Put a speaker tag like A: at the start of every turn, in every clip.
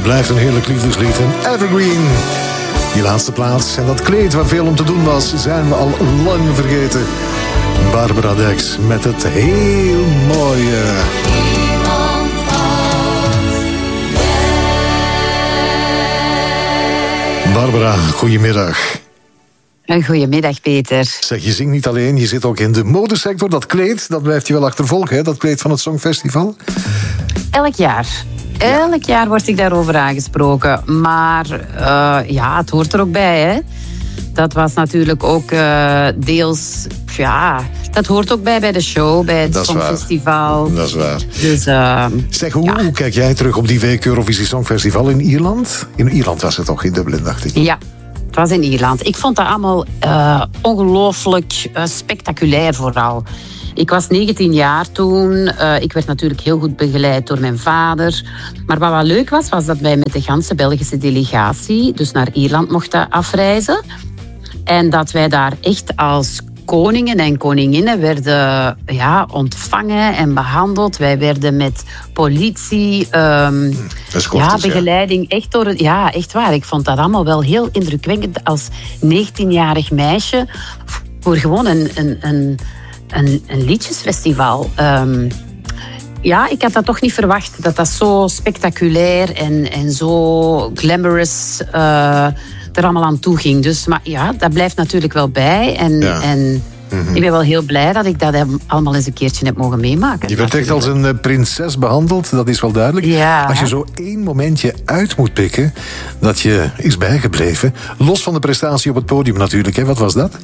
A: blijft een heerlijk liefdeslied. Een evergreen. Die laatste plaats en dat kleed waar veel om te doen was, zijn we al lang vergeten. Barbara Dex met het heel mooie... Barbara, goedemiddag.
B: Goedemiddag, Peter.
A: Zeg, je zingt niet alleen, je zit ook in de modesector. Dat kleed, dat blijft je wel achtervolgen, hè? Dat kleed van het Songfestival.
B: Elk jaar. Elk jaar word ik daarover aangesproken. Maar het hoort er ook bij, hè. Dat was natuurlijk ook deels... Ja, dat hoort ook bij de show, bij het Songfestival.
A: Dat is waar.
B: Dus,
A: zeg, hoe kijk jij terug op die week Eurovisie Songfestival in Ierland? In Ierland was het toch, in Dublin, dacht ik.
B: Ja, het was in Ierland. Ik vond dat allemaal ongelooflijk spectaculair vooral. Ik was 19 jaar toen. Ik werd natuurlijk heel goed begeleid door mijn vader. Maar wat wel leuk was dat wij met de ganse Belgische delegatie dus naar Ierland mochten afreizen. En dat wij daar echt als koningen en koninginnen werden ontvangen en behandeld. Wij werden met politie, begeleiding echt door het... Ja, echt waar. Ik vond dat allemaal wel heel indrukwekkend als 19-jarig meisje voor gewoon een liedjesfestival. Ik had dat toch niet verwacht, dat zo spectaculair en zo glamorous er allemaal aan toe ging. Dus, maar ja, dat blijft natuurlijk wel bij. En ik ben wel heel blij dat ik dat allemaal eens een keertje heb mogen meemaken.
A: Je werd echt als een prinses behandeld, dat is wel duidelijk.
B: Ja.
A: Als je zo één momentje uit moet pikken dat je is bijgebleven, los van de prestatie op het podium natuurlijk, hè? Wat was dat?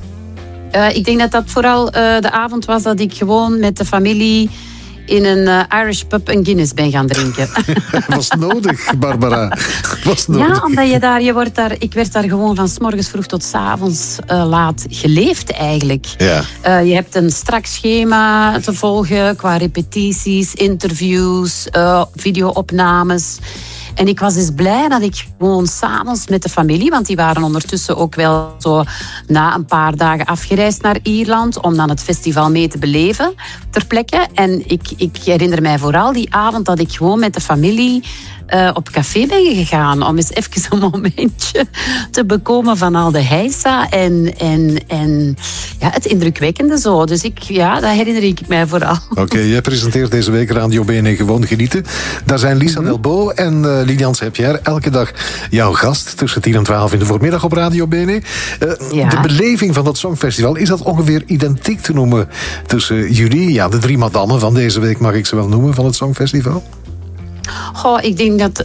B: Ik denk dat vooral de avond was dat ik gewoon met de familie in een Irish pub een Guinness ben gaan drinken.
A: Was nodig, Barbara. Was nodig.
B: Ja, omdat ik werd daar gewoon van 's morgens vroeg tot 's avonds laat geleefd eigenlijk.
A: Ja.
B: Je hebt een strak schema te volgen qua repetities, interviews, videoopnames. En ik was dus blij dat ik gewoon 's avonds met de familie, want die waren ondertussen ook wel zo na een paar dagen afgereisd naar Ierland om dan het festival mee te beleven ter plekke. En ik herinner mij vooral die avond dat ik gewoon met de familie op café ben gegaan om eens even een momentje te bekomen van al de heisa en het indrukwekkende zo. Dus dat herinner ik mij vooral.
A: Oké, jij presenteert deze week Radio BNE Gewoon Genieten. Daar zijn Lisa Delbo en Lilian Sepierre elke dag jouw gast tussen 10 en 12 in de voormiddag op Radio BNE. De beleving van dat Songfestival, is dat ongeveer identiek te noemen tussen jullie? Ja, de 3 madammen van deze week mag ik ze wel noemen van het Songfestival.
B: Ik denk dat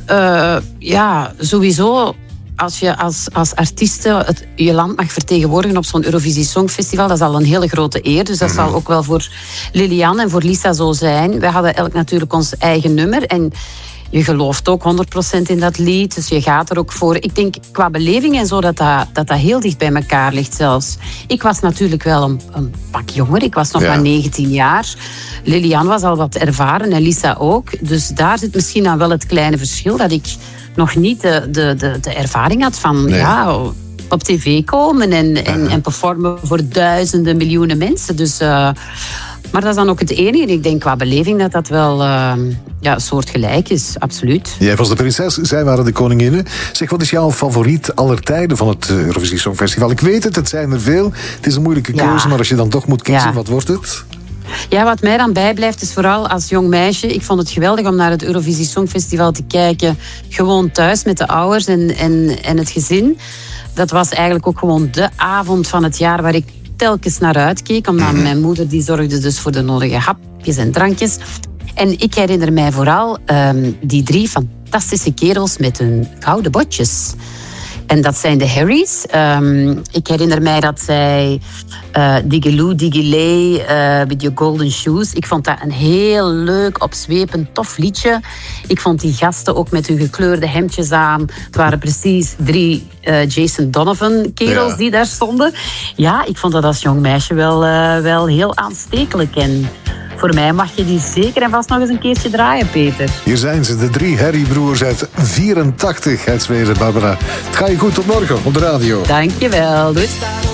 B: sowieso als je als artieste je land mag vertegenwoordigen op zo'n Eurovisie Songfestival, dat is al een hele grote eer. Dus dat zal ook wel voor Lilian en voor Lisa zo zijn. Wij hadden elk natuurlijk ons eigen nummer en je gelooft ook 100% in dat lied, dus je gaat er ook voor. Ik denk qua beleving en zo dat heel dicht bij elkaar ligt zelfs. Ik was natuurlijk wel een pak jonger, ik was nog maar 19 jaar. Lilian was al wat ervaren en Lisa ook. Dus daar zit misschien dan wel het kleine verschil dat ik nog niet de ervaring had van op tv komen en performen voor duizenden, miljoenen mensen. Dus... Maar dat is dan ook het enige. Ik denk qua beleving dat wel een soort gelijk is, absoluut.
A: Jij was de prinses, zij waren de koninginnen. Zeg, wat is jouw favoriet aller tijden van het Eurovisie Songfestival? Ik weet het zijn er veel. Het is een moeilijke keuze, maar als je dan toch moet kiezen, wat wordt het?
B: Ja, wat mij dan bijblijft is vooral als jong meisje. Ik vond het geweldig om naar het Eurovisie Songfestival te kijken. Gewoon thuis met de ouders en het gezin. Dat was eigenlijk ook gewoon de avond van het jaar waar ik telkens naar uitkeek, omdat mijn moeder die zorgde dus voor de nodige hapjes en drankjes. En ik herinner mij vooral die 3 fantastische kerels met hun gouden botjes. En dat zijn de Harrys. Ik herinner mij dat zij Diggiloo, Diggiley, with your golden shoes. Ik vond dat een heel leuk, opzwepend, tof liedje. Ik vond die gasten ook met hun gekleurde hemdjes aan. Het waren precies 3 Jason Donovan kerels die daar stonden. Ja, ik vond dat als jong meisje wel heel aanstekelijk. En voor mij mag je die zeker en vast nog eens een keertje draaien, Peter.
A: Hier zijn ze, de 3 Harry-broers uit 84 uit Zweden, Barbara. Het gaat je goed, tot morgen op de radio.
B: Dankjewel, doei.